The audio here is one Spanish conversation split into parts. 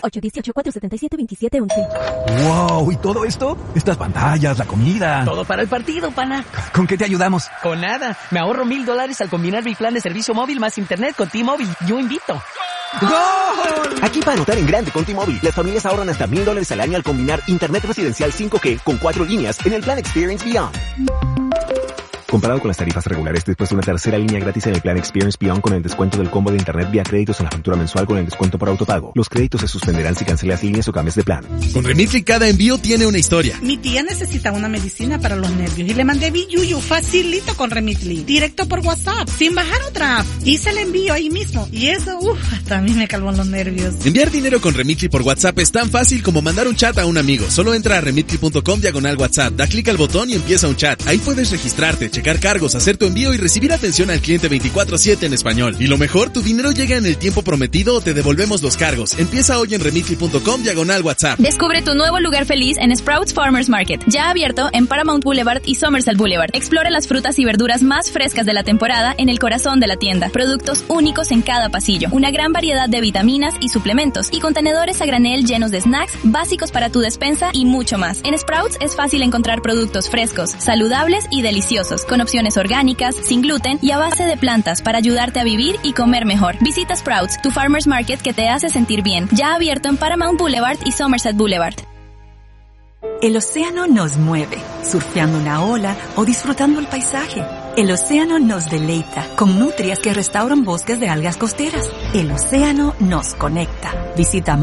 818-477-2711. ¡Wow! ¿Y todo esto? Estas pantallas, la comida... Todo para el partido, pana. ¿Con qué te ayudamos? Con nada. Me ahorro $1,000 al combinar mi plan de servicio móvil más internet con T-Mobile. Yo invito. ¡Gol! Aquí para anotar en grande con T-Mobile, las familias ahorran hasta $1,000 al año al combinar internet residencial 5G con 4 líneas en el plan Experience Beyond. Comparado con las tarifas regulares, después de una tercera línea gratis en el plan Experience Beyond con el descuento del combo de internet vía créditos en la factura mensual con el descuento por autopago. Los créditos se suspenderán si cancelas líneas o cambias de plan. Con Remitly cada envío tiene una historia. Mi tía necesita una medicina para los nervios y le mandé Biyuyu facilito con Remitly, directo por WhatsApp, sin bajar otra app. Hice el envío ahí mismo y eso, hasta a mí me calmó los nervios. Enviar dinero con Remitly por WhatsApp es tan fácil como mandar un chat a un amigo. Solo entra a remitly.com/WhatsApp, da clic al botón y empieza un chat. Ahí puedes registrarte, checar cargos, hacer tu envío y recibir atención al cliente 24/7 en español. Y lo mejor, tu dinero llega en el tiempo prometido o te devolvemos los cargos. Empieza hoy en remitly.com/WhatsApp. Descubre tu nuevo lugar feliz en Sprouts Farmers Market, ya abierto en Paramount Boulevard y Somerset Boulevard. Explora las frutas y verduras más frescas de la temporada en el corazón de la tienda. Productos únicos en cada pasillo. Una gran variedad de vitaminas y suplementos y contenedores a granel llenos de snacks, básicos para tu despensa y mucho más. En Sprouts es fácil encontrar productos frescos, saludables y deliciosos, con opciones orgánicas, sin gluten y a base de plantas para ayudarte a vivir y comer mejor. Visita Sprouts, tu farmers market que te hace sentir bien. Ya abierto en Paramount Boulevard y Somerset Boulevard. El océano nos mueve, surfeando una ola o disfrutando el paisaje. El océano nos deleita con nutrias que restauran bosques de algas costeras. El océano nos conecta. Visita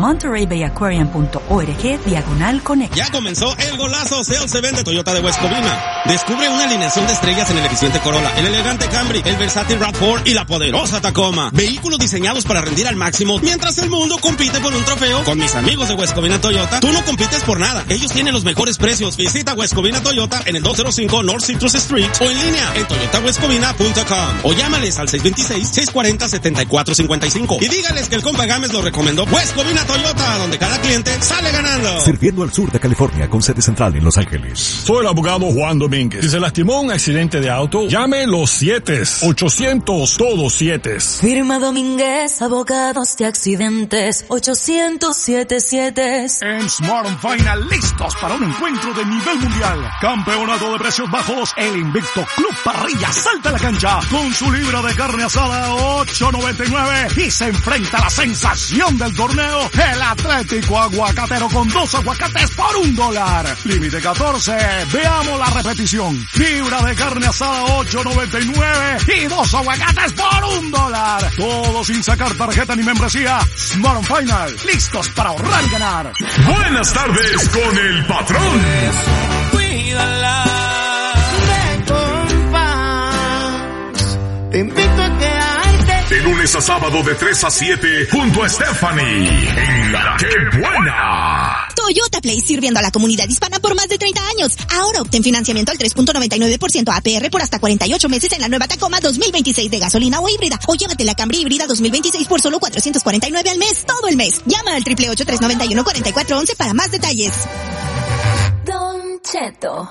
montereybayaquarium.org/connect. Ya comenzó el Golazo Sales Event de Toyota de West Covina. Descubre una alineación de estrellas en el eficiente Corolla, el elegante Camry, el versátil RAV4 y la poderosa Tacoma. Vehículos diseñados para rendir al máximo mientras el mundo compite por un trofeo. Con mis amigos de West Covina Toyota, tú no compites por nada. Ellos tienen los mejores precios. Visita West Covina Toyota en el 205 North Citrus Street o en línea en toyotawestcovina.com o llámales al 626-640-7455 y dígales que el compa Gámez lo recomendó. West Covina Toyota, donde cada cliente sale ganando. Sirviendo al sur de California con sede central en Los Ángeles. Soy el abogado Juan Domínguez. Si se lastimó un accidente de auto, llame los 7-800 todos 7. Firma Domínguez, abogados de accidentes, 800-77. En Smart & Final, listos para un encuentro de nivel mundial. Campeonato de precios bajos, el invicto Club Parrilla salta a la cancha con su libra de carne asada a $8.99 y se enfrenta a la sensación del torneo, el Atlético Aguacatero con 2 aguacates por $1. Límite 14, veamos la repetición. Libra de carne asada a $8.99 y 2 aguacates por $1. Todo sin sacar tarjeta ni membresía. Smart & Final, listos para ahorrar y ganar. Buenas tardes con el patrón. Cuídala de compás. Te invito a quedarte. De lunes a sábado de 3 a 7 junto a Stephanie en La Que Buena. Toyota Play, sirviendo a la comunidad hispana por más de 30 años. Ahora obtén financiamiento al 3.99% APR por hasta 48 meses en la nueva Tacoma 2026 de gasolina o híbrida. O llévate la Camry híbrida 2026 por solo $449 al mes, todo el mes. Llama al 888-391-4411 para más detalles. Don Cheto.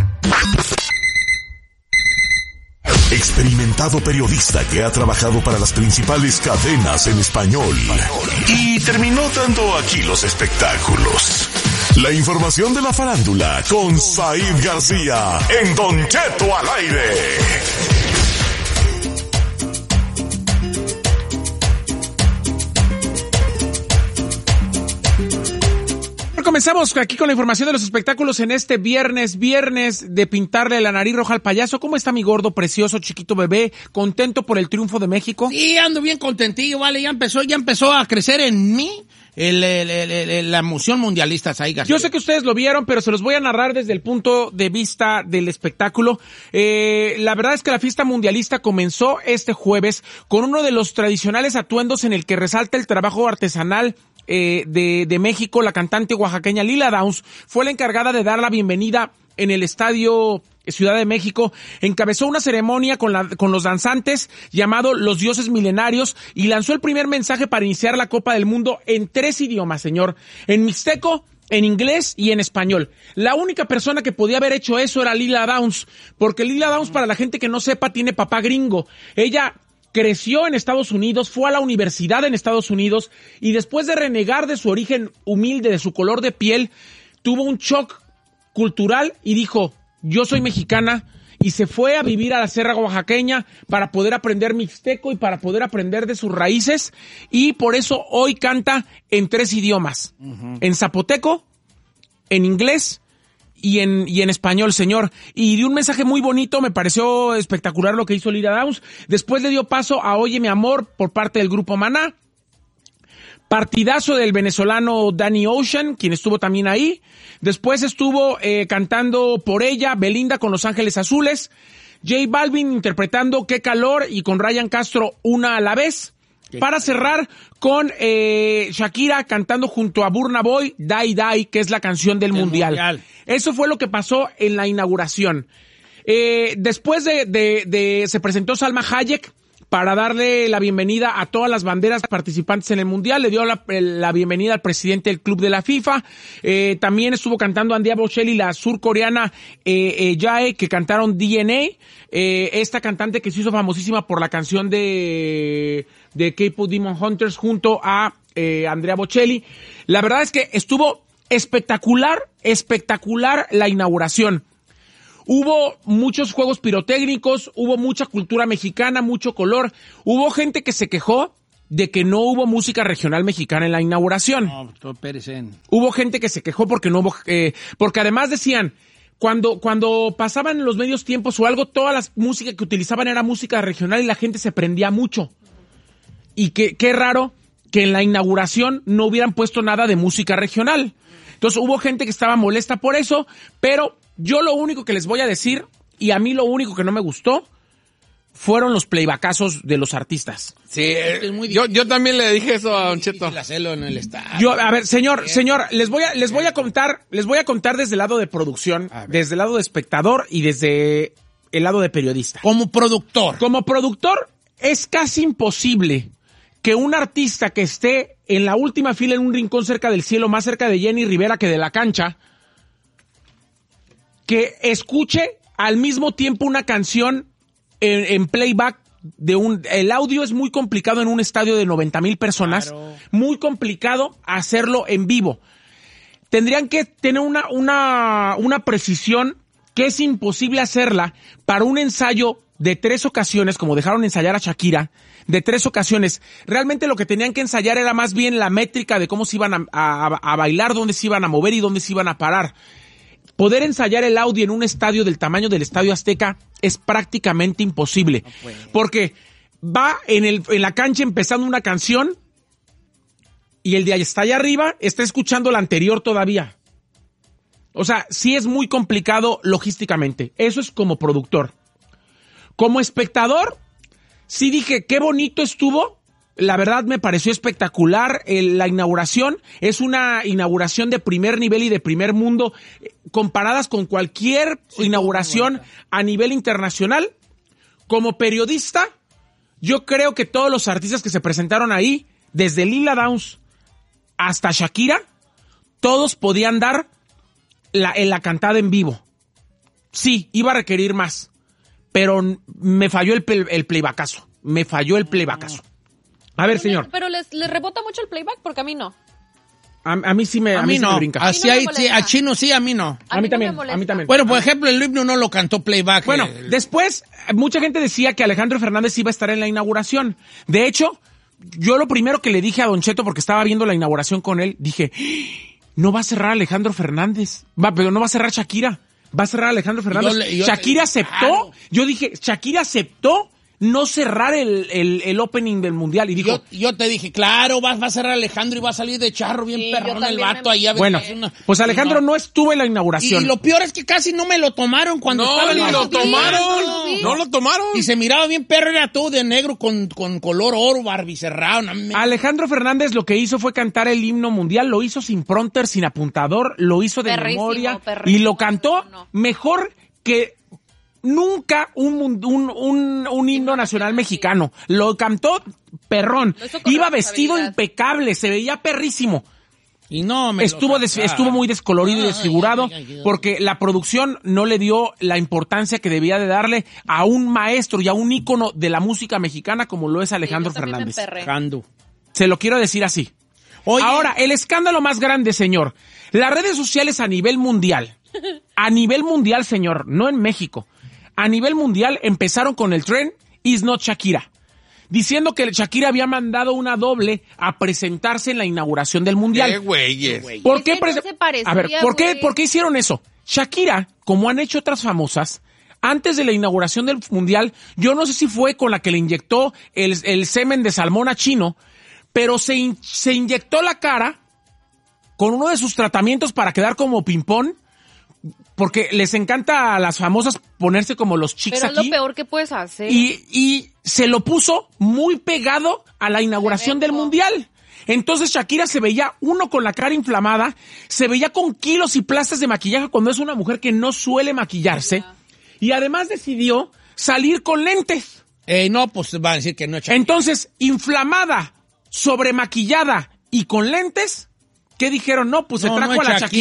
Experimentado periodista que ha trabajado para las principales cadenas en español y terminó dando aquí los espectáculos. La información de la farándula con Said García en Don Cheto al aire. Comenzamos aquí con la información de los espectáculos en este viernes de pintarle la nariz roja al payaso. ¿Cómo está mi gordo, precioso, chiquito bebé? ¿Contento por el triunfo de México? Sí, ando bien contentillo, vale, ya empezó a crecer en mí la emoción mundialista, Saí García. Yo sé que ustedes lo vieron, pero se los voy a narrar desde el punto de vista del espectáculo. La verdad es que la fiesta mundialista comenzó este jueves con uno de los tradicionales atuendos en el que resalta el trabajo artesanal de México. La cantante oaxaqueña Lila Downs fue la encargada de dar la bienvenida en el Estadio Ciudad de México. Encabezó una ceremonia con los danzantes llamado Los Dioses Milenarios y lanzó el primer mensaje para iniciar la Copa del Mundo en 3 idiomas, señor. En mixteco, en inglés y en español. La única persona que podía haber hecho eso era Lila Downs, porque Lila Downs, para la gente que no sepa, tiene papá gringo. Ella creció en Estados Unidos, fue a la universidad en Estados Unidos y después de renegar de su origen humilde, de su color de piel, tuvo un shock cultural y dijo, yo soy mexicana, y se fue a vivir a la Sierra Oaxaqueña para poder aprender mixteco y para poder aprender de sus raíces, y por eso hoy canta en 3 idiomas, en zapoteco, en inglés y en español, señor. Y dio un mensaje muy bonito, me pareció espectacular lo que hizo Lira Downs. Después le dio paso a Oye mi amor por parte del grupo Maná. Partidazo del venezolano Danny Ocean, quien estuvo también ahí. Después estuvo cantando Por Ella, Belinda con Los Ángeles Azules. J Balvin interpretando Qué Calor y con Ryan Castro Una a la Vez. Para cerrar con Shakira cantando junto a Burna Boy Die Die, que es la canción del mundial. Eso fue lo que pasó en la inauguración. Después se presentó Salma Hayek para darle la bienvenida a todas las banderas participantes en el Mundial. Le dio la bienvenida al presidente del club de la FIFA. También estuvo cantando Andrea Bocelli, la surcoreana Jae, que cantaron DNA. Esta cantante que se hizo famosísima por la canción de K-Pop Demon Hunters junto a Andrea Bocelli. La verdad es que estuvo espectacular la inauguración. Hubo muchos juegos pirotécnicos, hubo mucha cultura mexicana, mucho color. Hubo gente que se quejó de que no hubo música regional mexicana en la inauguración. No, hubo gente que se quejó porque no hubo, porque además decían, cuando pasaban los medios tiempos o algo, toda la música que utilizaban era música regional y la gente se prendía mucho. Y qué raro que en la inauguración no hubieran puesto nada de música regional. Entonces hubo gente que estaba molesta por eso, pero yo lo único que les voy a decir, y a mí lo único que no me gustó, fueron los playbackazos de los artistas. Sí, yo también le dije eso a Don Cheto. Hacerlo en el estadio. A ver, señor, les voy a contar desde el lado de producción, desde el lado de espectador y desde el lado de periodista. Como productor, es casi imposible que un artista que esté en la última fila en un rincón cerca del cielo, más cerca de Jenny Rivera que de la cancha, que escuche al mismo tiempo una canción en playback el audio es muy complicado en un estadio de 90,000 personas, claro. Muy complicado hacerlo en vivo. Tendrían que tener una precisión que es imposible hacerla para un ensayo de 3 ocasiones, como dejaron ensayar a Shakira, de 3 ocasiones. Realmente lo que tenían que ensayar era más bien la métrica de cómo se iban a bailar, dónde se iban a mover y dónde se iban a parar. Poder ensayar el audio en un estadio del tamaño del Estadio Azteca es prácticamente imposible. No, porque va en la cancha empezando una canción y el de ahí está allá arriba está escuchando la anterior todavía. O sea, sí es muy complicado logísticamente. Eso es como productor. Como espectador, sí dije, qué bonito estuvo. La verdad me pareció espectacular la inauguración. Es una inauguración de primer nivel y de primer mundo, comparadas con cualquier inauguración a nivel internacional. Como periodista, yo creo que todos los artistas que se presentaron ahí, desde Lila Downs hasta Shakira, todos podían dar la cantada en vivo. Sí, iba a requerir más, pero me falló el playbackazo. Me falló el playbackazo. A ver, señor. Pero les rebota mucho el playback porque a mí no. A mí sí me brinca. Así a Chino sí, a mí no. A mí también. Bueno, por ejemplo, el himno no lo cantó playback. Bueno, después mucha gente decía que Alejandro Fernández iba a estar en la inauguración. De hecho, yo lo primero que le dije a Don Cheto, porque estaba viendo la inauguración con él, dije, no va a cerrar Alejandro Fernández, pero no va a cerrar Shakira, va a cerrar Alejandro Fernández. Shakira aceptó, claro. Yo dije, Shakira aceptó no cerrar el opening del mundial y dijo... Yo te dije, claro, va a cerrar Alejandro y va a salir de charro bien perrón el vato ahí. Bueno, pues Alejandro no estuvo en la inauguración. Y lo peor es que casi no me lo tomaron cuando estaba... No lo tomaron. Y se miraba bien perro, era todo de negro con color oro, barbicerrado. Alejandro Fernández lo que hizo fue cantar el himno mundial, lo hizo sin prompter, sin apuntador, lo hizo de memoria y lo cantó mejor que... Nunca un himno nacional mexicano. Lo cantó perrón. Iba vestido impecable, se veía perrísimo. Y no me estuvo muy descolorido y desfigurado porque la producción no le dio la importancia que debía de darle a un maestro y a un ícono de la música mexicana como lo es Alejandro Fernández. Se lo quiero decir así. Oye. Ahora, el escándalo más grande, señor. Las redes sociales a nivel mundial, señor, no en México, a nivel mundial empezaron con el trend Is Not Shakira, diciendo que Shakira había mandado una doble a presentarse en la inauguración del mundial. ¡Qué güeyes! ¿Por qué? ¿Por qué hicieron eso? Shakira, como han hecho otras famosas, antes de la inauguración del mundial, yo no sé si fue con la que le inyectó el semen de salmón a Chino, pero se inyectó la cara con uno de sus tratamientos para quedar como ping-pong, porque les encanta a las famosas ponerse como los chicos aquí. Pero es lo peor que puedes hacer. Y se lo puso muy pegado a la inauguración del mundial. Entonces Shakira se veía, uno, con la cara inflamada, se veía con kilos y plastas de maquillaje cuando es una mujer que no suele maquillarse, y además decidió salir con lentes. No, pues va a decir que no es Shakira. Entonces, inflamada, sobremaquillada y con lentes, ¿qué dijeron? No, pues se trajo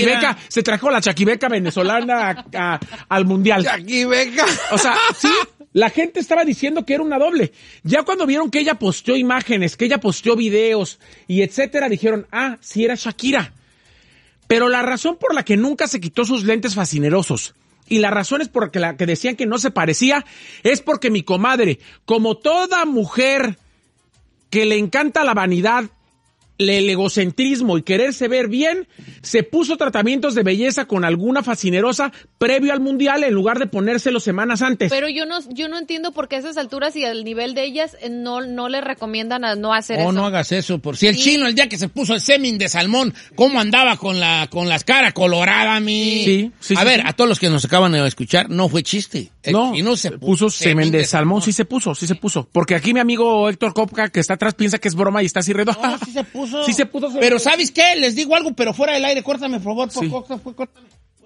a la chaquibeca venezolana al mundial. Chaquibeca. O sea, sí, la gente estaba diciendo que era una doble. Ya cuando vieron que ella posteó imágenes, que ella posteó videos y etcétera, dijeron, sí era Shakira. Pero la razón por la que nunca se quitó sus lentes fascinerosos y la razón es por la que decían que no se parecía es porque mi comadre, como toda mujer que le encanta la vanidad, el egocentrismo y quererse ver bien, se puso tratamientos de belleza con alguna fascinerosa previo al mundial en lugar de ponérselos semanas antes. Pero yo no entiendo por qué a esas alturas y al nivel de ellas no le recomiendan a no hacer eso. No hagas eso, por si el Chino, el día que se puso el semen de salmón, ¿cómo andaba con las caras coloradas, mi? Sí. A ver, a todos los que nos acaban de escuchar, no fue chiste. El Chino se puso semen de salmón, sí se puso. Porque aquí mi amigo Héctor Kopka, que está atrás, piensa que es broma y está así riendo. No, sí se puso. Sí se puso. Pero ¿sabes qué? Les digo algo, pero fuera del aire, córtame, por favor, córtame.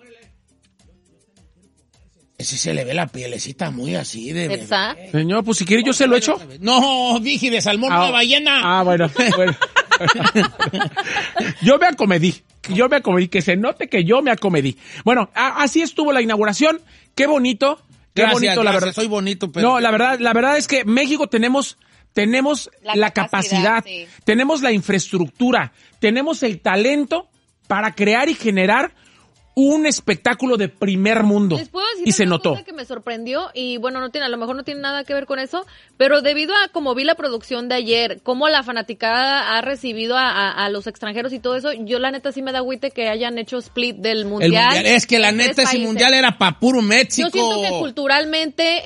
Ese se le ve la pielecita muy así de ¿verdad? Señor, pues si quiere yo se lo echo. No, dije de salmón, no de ballena. Bueno. Yo me acomedí, que se note que yo me acomedí. Bueno, así estuvo la inauguración, qué bonito. Gracias, la verdad. Soy bonito, pero... No, la verdad es que México tenemos la capacidad, sí. Tenemos la infraestructura, tenemos el talento para crear y generar un espectáculo de primer mundo. ¿Les puedo decir y se notó? Cosa que me sorprendió y bueno, a lo mejor no tiene nada que ver con eso, pero debido a como vi la producción de ayer, cómo la fanaticada ha recibido a los extranjeros y todo eso, yo la neta sí me da agüite que hayan hecho split del mundial. Es que la neta ese mundial era pa' puro México. Yo siento que culturalmente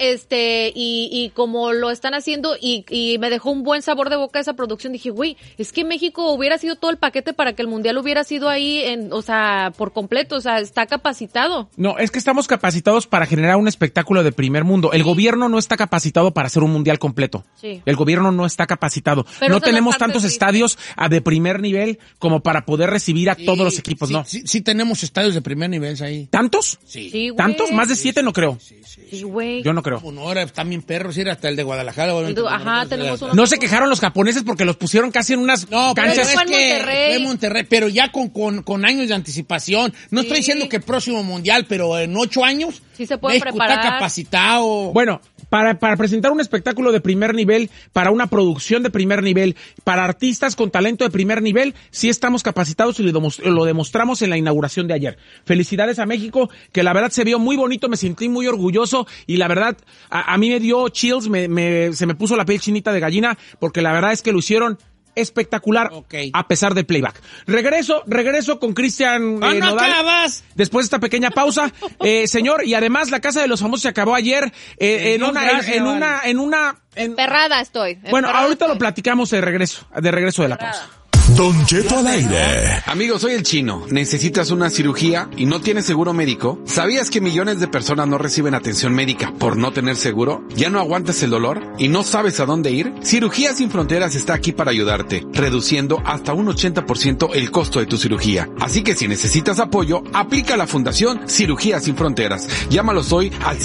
y como lo están haciendo y me dejó un buen sabor de boca esa producción. Dije, güey, es que México hubiera sido todo el paquete para que el mundial hubiera sido ahí por completo, o sea, está capacitado. No, es que estamos capacitados para generar un espectáculo de primer mundo. El gobierno no está capacitado para hacer un mundial completo. Sí. El gobierno no está capacitado. Pero no tenemos tantos estadios de primer nivel como para poder recibir a todos los equipos, ¿no? Sí tenemos estadios de primer nivel ahí. ¿Tantos? Sí. ¿Tantos? Más de 7 no creo. Sí, güey. Yo no creo. Bueno, ahora también perros, era hasta el de Guadalajara. Tenemos unos. No se quejaron los japoneses porque los pusieron casi en unas canchas. Fue en Monterrey, pero ya con años de anticipación. No estoy diciendo que el próximo mundial, pero en 8 años sí se puede preparar. Está capacitado. Bueno, para presentar un espectáculo de primer nivel, para una producción de primer nivel, para artistas con talento de primer nivel, sí estamos capacitados y lo demostramos en la inauguración de ayer. Felicidades a México, que la verdad se vio muy bonito, me sentí muy orgulloso y la verdad a mí me dio chills, se me puso la piel chinita de gallina, porque la verdad es que lo hicieron espectacular, a pesar del playback. Regreso con Cristian Nodal. Después de esta pequeña pausa, señor, y además la Casa de los Famosos se acabó ayer en una Emperrada estoy. Bueno, ahorita lo platicamos de regreso de la pausa. Don Cheto al aire. Amigo, soy el Chino. ¿Necesitas una cirugía y no tienes seguro médico? ¿Sabías que millones de personas no reciben atención médica por no tener seguro? ¿Ya no aguantas el dolor y no sabes a dónde ir? Cirugías Sin Fronteras está aquí para ayudarte, reduciendo hasta un 80% el costo de tu cirugía. Así que si necesitas apoyo, aplica a la Fundación Cirugías Sin Fronteras. Llámalos hoy al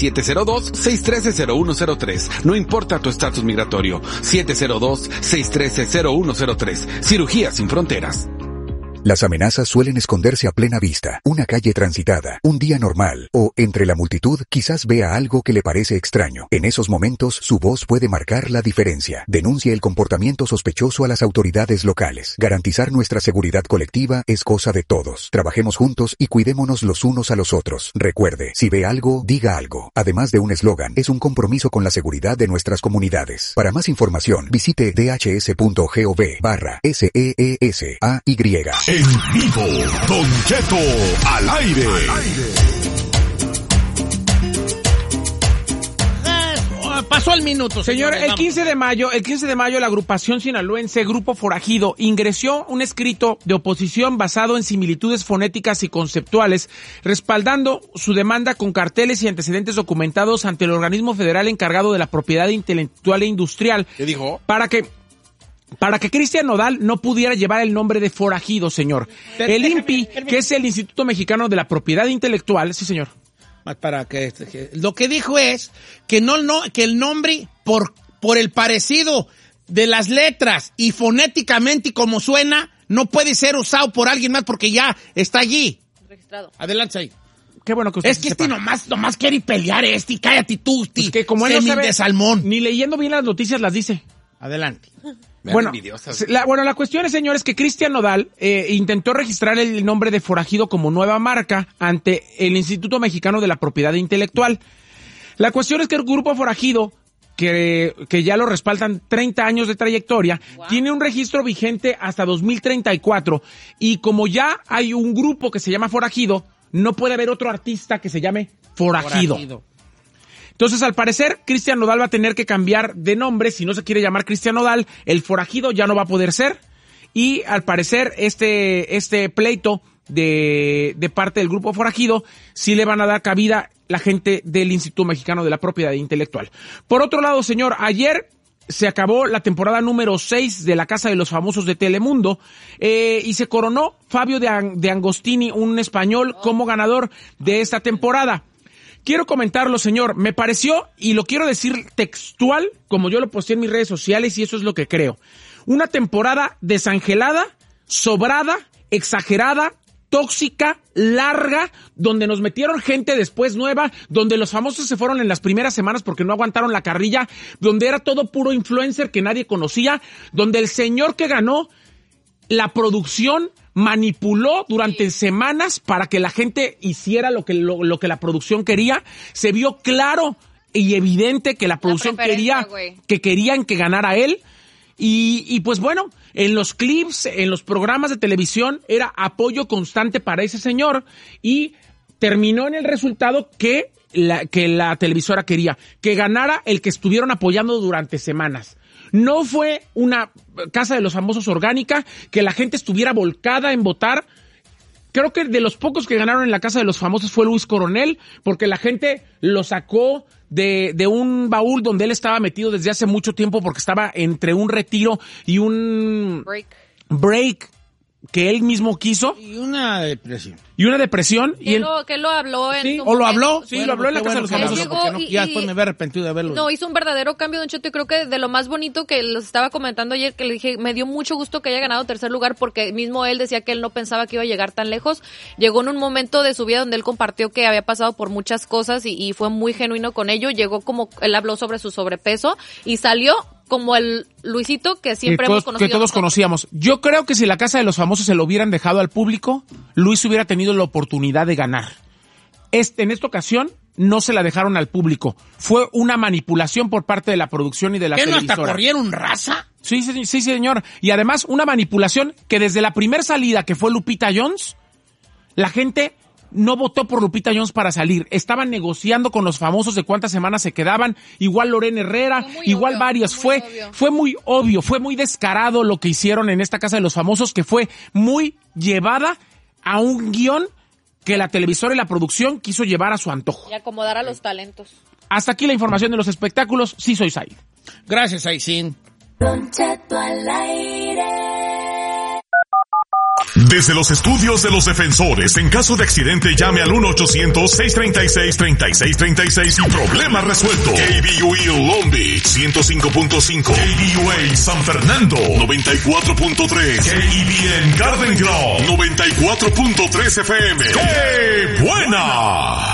702-613-0103. No importa tu estatus migratorio. 702-613-0103. Cirugías Sin Fronteras. Las amenazas suelen esconderse a plena vista, una calle transitada, un día normal, o entre la multitud quizás vea algo que le parece extraño. En esos momentos, su voz puede marcar la diferencia. Denuncie el comportamiento sospechoso a las autoridades locales. Garantizar nuestra seguridad colectiva es cosa de todos. Trabajemos juntos y cuidémonos los unos a los otros. Recuerde, si ve algo, diga algo. Además de un eslogan, es un compromiso con la seguridad de nuestras comunidades. Para más información, visite dhs.gov/SEESAY. En vivo, Don Cheto al aire. Pasó el minuto, señor. El 15 de mayo, la agrupación sinaloense Grupo Forajido ingresó un escrito de oposición basado en similitudes fonéticas y conceptuales, respaldando su demanda con carteles y antecedentes documentados ante el organismo federal encargado de la propiedad intelectual e industrial. ¿Qué dijo? Para que Cristian Nodal no pudiera llevar el nombre de forajido, señor. El INPI, que es el Instituto Mexicano de la Propiedad Intelectual, sí, señor. Para que lo que dijo es que que el nombre por el parecido de las letras y fonéticamente y como suena no puede ser usado por alguien más porque ya está allí registrado. Adelante ahí. Qué bueno que usted es que sepa. Nomás quiere pelear cállate tú, pues que como él no sabe, de salmón. Ni leyendo bien las noticias las dice. Adelante. Bueno, la cuestión, señores, es que Cristian Nodal intentó registrar el nombre de Forajido como nueva marca ante el Instituto Mexicano de la Propiedad Intelectual. La cuestión es que el Grupo Forajido, que ya lo respaldan 30 años de trayectoria, tiene un registro vigente hasta 2034, y como ya hay un grupo que se llama Forajido, no puede haber otro artista que se llame Forajido. Entonces, al parecer, Cristian Nodal va a tener que cambiar de nombre. Si no se quiere llamar Cristian Nodal, el Forajido ya no va a poder ser. Y al parecer, este pleito de parte del Grupo Forajido, sí le van a dar cabida la gente del Instituto Mexicano de la Propiedad Intelectual. Por otro lado, señor, ayer se acabó la temporada número 6 de La Casa de los Famosos de Telemundo, y se coronó Fabio de Angostini, un español, como ganador de esta temporada. Quiero comentarlo, señor, me pareció, y lo quiero decir textual, como yo lo posté en mis redes sociales, y eso es lo que creo. Una temporada desangelada, sobrada, exagerada, tóxica, larga, donde nos metieron gente después nueva, donde los famosos se fueron en las primeras semanas porque no aguantaron la carrilla, donde era todo puro influencer que nadie conocía, donde el señor que ganó, la producción manipuló durante semanas para que la gente hiciera lo que la producción quería. Se vio claro y evidente que la producción querían que ganara él. Y pues bueno, en los clips, en los programas de televisión, era apoyo constante para ese señor, y terminó en el resultado que la televisora quería, que ganara el que estuvieron apoyando durante semanas. No fue una Casa de los Famosos orgánica, que la gente estuviera volcada en votar. Creo que de los pocos que ganaron en la Casa de los Famosos fue Luis Coronel, porque la gente lo sacó de un baúl donde él estaba metido desde hace mucho tiempo, porque estaba entre un retiro y un break que él mismo quiso. Y una depresión. Que lo habló en ¿O lo habló? Sí, bueno, lo habló en la Casa de los Famosos. Ya después me había arrepentido de haberlo. No, hizo un verdadero cambio, Don Cheto, y creo que de lo más bonito que los estaba comentando ayer, que le dije, me dio mucho gusto que haya ganado tercer lugar, porque mismo él decía que él no pensaba que iba a llegar tan lejos. Llegó en un momento de su vida donde él compartió que había pasado por muchas cosas y fue muy genuino con ello. Llegó como, él habló sobre su sobrepeso y salió como el Luisito que siempre hemos conocido. Que todos conocíamos. Yo creo que si la Casa de los Famosos se lo hubieran dejado al público, Luis hubiera tenido la oportunidad de ganar. En esta ocasión no se la dejaron al público. Fue una manipulación por parte de la producción y de la televisora. ¿Qué no hasta corrieron raza? Sí, señor. Y además una manipulación que desde la primera salida, que fue Lupita Jones, la gente no votó por Lupita Jones para salir. Estaban negociando con los famosos de cuántas semanas se quedaban. Igual Lorena Herrera, igual varios. Fue muy obvio, fue muy descarado lo que hicieron en esta Casa de los Famosos, que fue muy llevada a un guión que la televisora y la producción quiso llevar a su antojo. Y acomodar a los talentos. Hasta aquí la información de los espectáculos. Sí, soy Said. Gracias, Aisin. Don Cheto al aire. Desde los estudios de los defensores, en caso de accidente, llame al 1-800-636-3636 y problema resuelto. KBUE Long Beach 105.5, KBUA San Fernando 94.3, KEBN Garden Grove 94.3 FM. ¡Qué buena!